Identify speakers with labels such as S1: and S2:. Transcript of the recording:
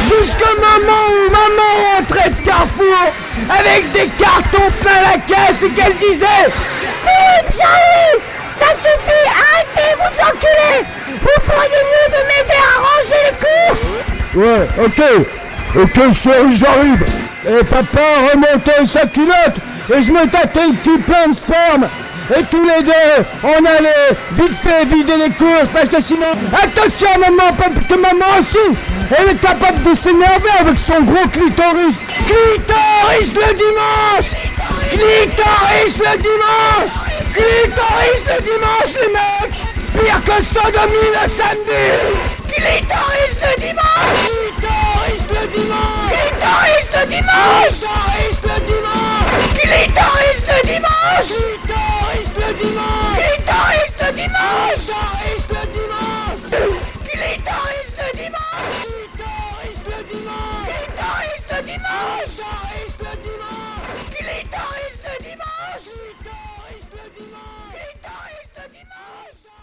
S1: Jusqu'au moment où maman rentrait de Carrefour avec des cartons plein la caisse et qu'elle disait Philippe, j'arrive, ça suffit, arrêtez, vous enculez. Vous feriez mieux de m'aider à ranger les courses.
S2: Ouais, ok, chérie, j'arrive. Et papa remontait sa culotte et je me tâtais le cul plein de sperme. Et tous les deux, on allait vite fait vider les courses parce que sinon... Attention maman, parce que maman aussi, elle est capable de s'énerver avec son gros clitoris. Clitoris le dimanche. Clitoris le dimanche. Clitoris le dimanche les mecs. Pire que sodomie le samedi. Clitoris le dimanche. Clitoris le dimanche. Clitoris le dimanche. Clitoris le dimanche. Clitoris le dimanche. Clitoris le dimanche. Clitoris le dimanche. Clitoris le dimanche. Clitoris le dimanche. Clitoris le dimanche. Clitoris le dimanche. Clitoris le dimanche. Clitoris le dimanche. Clitoris le dimanche. Clitoris le dimanche.